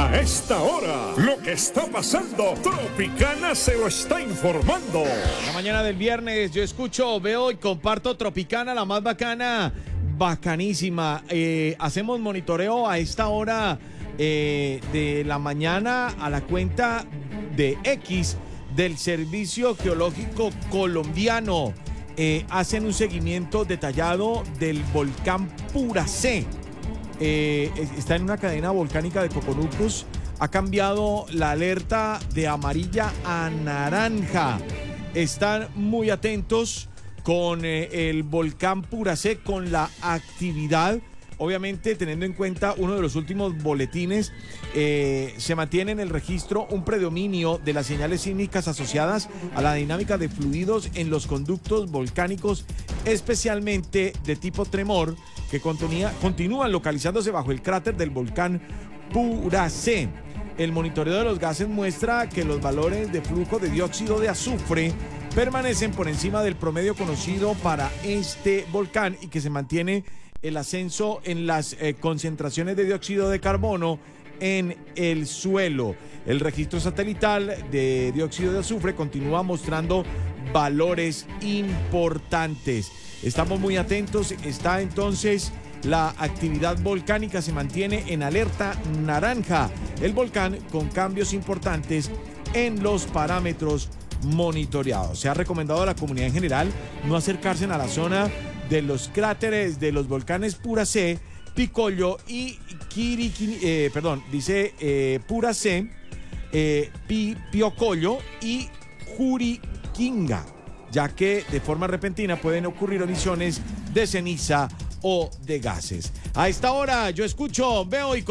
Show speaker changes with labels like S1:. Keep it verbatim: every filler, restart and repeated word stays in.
S1: A esta hora, lo que está pasando, Tropicana se lo está informando.
S2: La mañana del viernes yo escucho, veo y comparto Tropicana, la más bacana, bacanísima. Eh, hacemos monitoreo a esta hora eh, de la mañana a la cuenta de X del Servicio Geológico Colombiano. Eh, hacen un seguimiento detallado del volcán Puracé. Eh, está en una cadena volcánica de Coconucos. Ha cambiado la alerta de amarilla a naranja. Están muy atentos con eh, el volcán Puracé, con la actividad. Obviamente, teniendo en cuenta uno de los últimos boletines, eh, se mantiene en el registro un predominio de las señales sísmicas asociadas a la dinámica de fluidos en los conductos volcánicos, especialmente de tipo tremor, que continúa, continúan localizándose bajo el cráter del volcán Puracé. El monitoreo de los gases muestra que los valores de flujo de dióxido de azufre permanecen por encima del promedio conocido para este volcán y que se mantiene el ascenso en las eh, concentraciones de dióxido de carbono en el suelo. El registro satelital de dióxido de azufre continúa mostrando valores importantes. Estamos muy atentos. Está entonces la actividad volcánica, se mantiene en alerta naranja. El volcán con cambios importantes en los parámetros monitoreados. Se ha recomendado a la comunidad en general no acercarse a la zona de los cráteres de los volcanes Puracé, Picollo y Quiriquini, eh, perdón, dice eh, Puracé, eh, Pi, Piocollo y Juriquinga, ya que de forma repentina pueden ocurrir emisiones de ceniza o de gases. A esta hora yo escucho, veo y